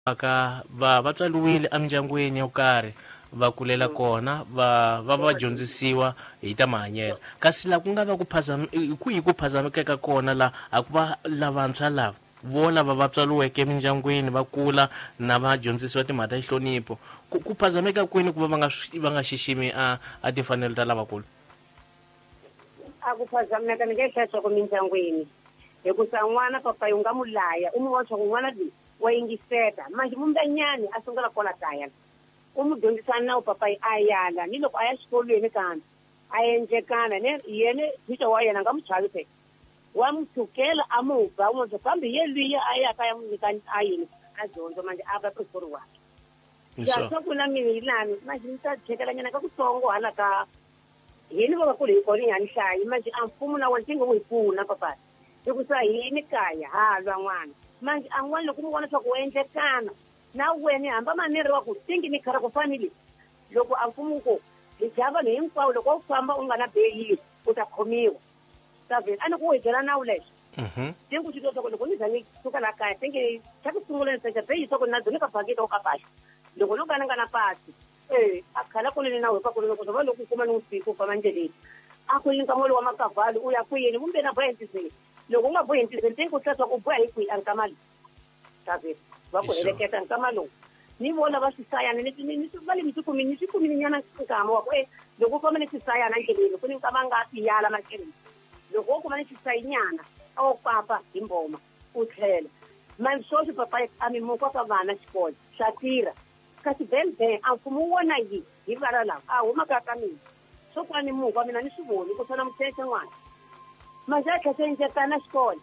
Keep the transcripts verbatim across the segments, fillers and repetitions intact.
aka va va tswaliwile emindyangwini yo karhi va kulela kona va va va dyondzisiwa hi ta mahanyelo, kasi la ku nga va ku phazama ku yi ku phazamekeka kona la a ku va lavantshwa lava vo lava va tswaliweke emindyangwini va kula na va dyondzisiwa timhaka ta nhlonipho, ku phazameka kwini ku va va nga va nga xiximi a a timfanelo ta lavakulu. A ku phazameka ni nge hlayiswa ku mindyangwini hikusa n'wana papa yi nga mu laya u mu vona swa ku n'wana loyi wa yingiseta manje mumbenyani a sungula kona kaya u mu dyondzisa nawu papa yi a yala ni loko a ya xikolweni kambe a endlekana ne yene teacher wa yena nga mu chavi phela wa mu sukela a mu ba u n'wi kambe ye luya a ya ka ya mu nyika a yini a dyondzo manje a va professor wakhe ya swa ku na mina yilani manje ni ta chekela nyana ka kutsongo hala ka yini vakulu hi kona yani hlayi manje a mfumo na wona tingo wu hi pfuna papa hikusa yini kaya halwa n'wana manje a n'wana loko mu vona swa ku u endlekana na wena hamba maneri wa ku tingi ni khara ku fanele loko a mfumo ku hi java ni hinkwawo loko u famba u nga na beyili u ta khomiwa saveni a ni ku wejela nawu lexi tingi ku xitwa swa ku loko ni za ni suka la kaya tingi xa ku sungula ni secha beyi swa ku na dzo ni ka phaketa u ka pasi loko no ka ni nga na pasi eh a khala ku ni nawu hi pakuleni ku va loko u kuma ni usiku u famba ndleleni a ku yinka molo wa makavhali u ya kwini kumbe na boya entiseni loko u nga bohi entiseni tingi ku hlaswa ku boya hi kwihi a nkama lowu saveni va ku heleketa nkama lowu ni vona va swisayana ni va le mi swi kumini ni swi kumini nyana nkama wa ku e loko u famba ni swisayana endleleni ku ni nkama nga tiyala mahleleni loko u kuma ni swisayinyana a wo papa hi mboma u tlhela mani swoswi papa a mimuka ka vana xikolo xa tirha kasi bembe a mfumo wu wona yi hi vala lawa a huma ka ka mina swo kuva ni muka mina ni swi voni ku tshona muthexe n'wana manje a tlhela se endlekana xikolo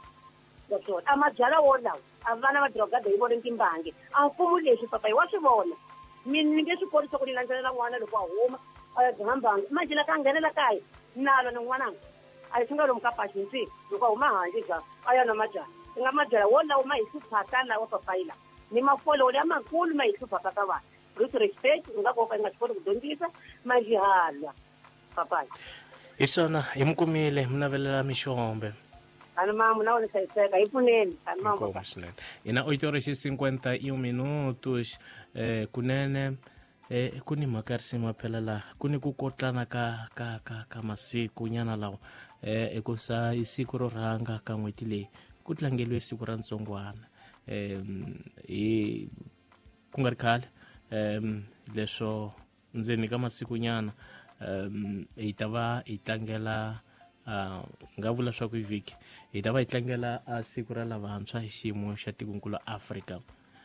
naswona a mabyala wo lawa a vana va drogada hi vone timbangi a mfumo leswi papa hi wa swi vona mina ni nge swi koti swa ku ni landzelela n'wana loko a huma a ya dzaha mbangi manje la ka nghenela kaya nalo ni n'wananga a yi swi nga lomu ka paxi ntsini loko a huma handle bya a ya na mabyala swi nga mabyala wo lawa ma hi hluphaka lawa papa yi lawa ni mafololo ya makulu ma hi hluphaka ka vana with respect u nga koka yi nga swi koti ku dyondzisa majihalwa papai hi swona hi mi kumile mi navelela mixombe ani mamu na wona hlayiseka hi pfuneni ani mamu ina oito horas e cinquenta e um minutos eh kunene eh kuni mhaka ya risima phela la kuni ku kotlana ka ka ka ka masiku nyana lawa eh ekusa i siku ro rhanga ka n'hweti leyi ku tlangeliwe siku ra ntsongwana em hi ku nga ri khale em leswo ndzeni ka masiku nyana um hi ta va hi tlangela uh, nga vula swa ku vhiki hi ta va hi tlangela a siku ra lavantshwa hi xiyimo xa tikonkulu Afrika,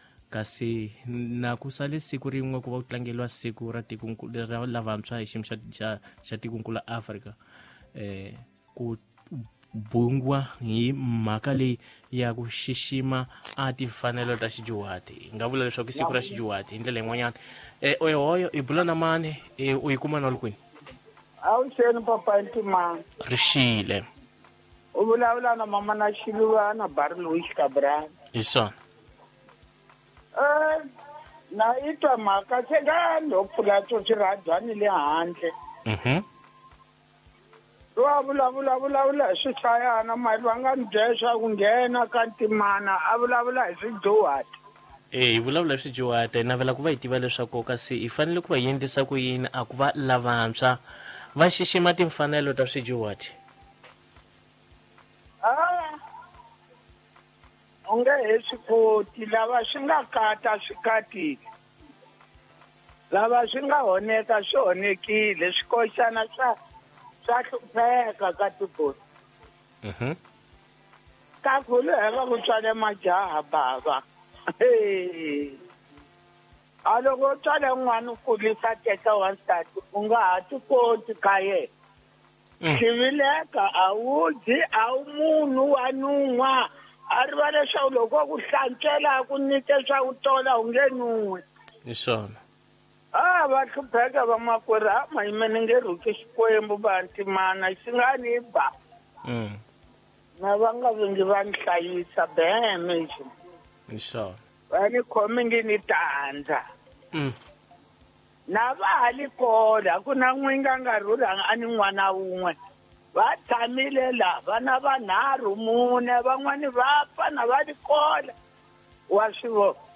kasi na ku sale siku rin'we ku va ku tlangeliwa siku ra tikonkulu ra lavantshwa hi xiyimo xa xa tikonkulu Afrika eh ku bungwa hi mhaka leyi ya ku xixima a timfanelo ta xidyuhati. Hi nga vula leswaku siku ra xidyuhati hi ndlela yin'wanyana eh oyohoyo i bula na mani u yi kuma na lukwini a wu xeni papa Ntimana rixile u vulavula na mama na Xiluva na Barlow Xikabrani hi swona eh na itwa mhaka se nga no pfula to swirhadyani le handle mhm wa vulavula vulavula hi swihlayana mali va nga ni byeswa ku nghena ka Ntimana a vulavula hi swidyuhati eh hi vulavula hi swidyuhati hi navela ku va hi tiva leswaku kasi hi fanele ku va hi endlisa ku yini a ku va lavantshwa va xixima timfanelo ta swidyuhati. ah u nge he swi koti lava swi nga kata swi katile lava swi nga honeka swi honekile swikoxana swa swa hlupheka ka tiboti mhm ka khulu heva ku tswale majaha bava a loko tswale n'wana u kulisa teka wansati u nga ha ti koti ka yena xivileka a wu dyi a wu munhu wa nun'wa a riva leswaku loko ku hlantswela ku nyike swa ku tola u nge nun'we hi swona ah va hlupheka va makwerhu a mayime ni nge rhuki xikwembu va Ntimana xi nga ni ba mm na va nga vengi va ni hlayisa beme xi hi swona va ni khomi ngi ni tandza mm na va hali kola ku na n'winga nga rhuranga a ni n'wana wun'we va tshamile la vana vanharhu mune van'wani va fa na va li kola wa swi vona